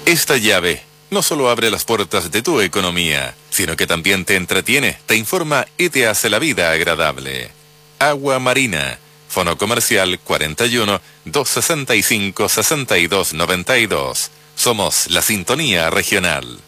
Esta llave no solo abre las puertas de tu economía, sino que también te entretiene, te informa y te hace la vida agradable. Agua Marina. Fono comercial 41 265 6292. Somos la sintonía regional.